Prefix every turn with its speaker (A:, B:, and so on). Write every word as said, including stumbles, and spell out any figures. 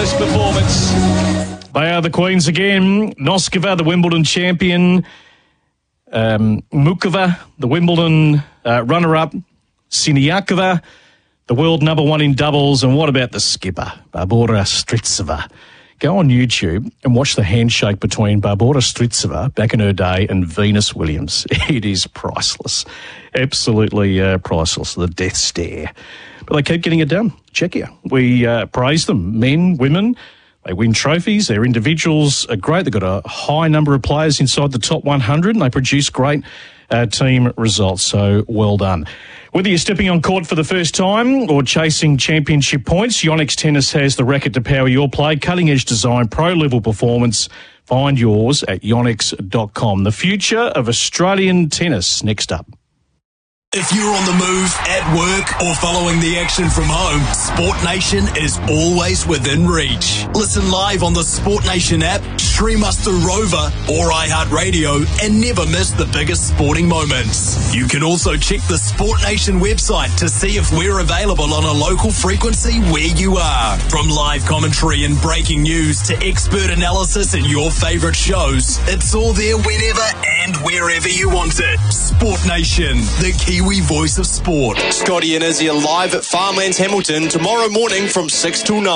A: fabulous performance. They are the Queens again. Noskova, the Wimbledon champion. Um, Mukova, the Wimbledon uh, runner-up. Siniakova, the world number one in doubles. And what about the skipper, Barbora Strycova? Go on YouTube and watch the handshake between Barbora Strycova back in her day and Venus Williams. It is priceless. Absolutely uh, priceless. The death stare. But they keep getting it done. Check here. We uh, praise them. Men, women, they win trophies. Their individuals are great. They've got a high number of players inside the top one hundred and they produce great uh, team results. So well done. Whether you're stepping on court for the first time or chasing championship points, Yonex Tennis has the racket to power your play. Cutting-edge design, pro-level performance. Find yours at yonex dot com. The future of Australian tennis next up.
B: If you're on the move, at work, or following the action from home, Sport Nation is always within reach. Listen live on the Sport Nation app, stream us through Rover or iHeartRadio, and never miss the biggest sporting moments. You can also check the Sport Nation website to see if we're available on a local frequency where you are. From live commentary and breaking news to expert analysis and your favourite shows, it's all there whenever and wherever you want it. Sport Nation, the Kiwi voice of sport.
C: Scotty and Izzy are live at Farmlands Hamilton tomorrow morning from six till nine.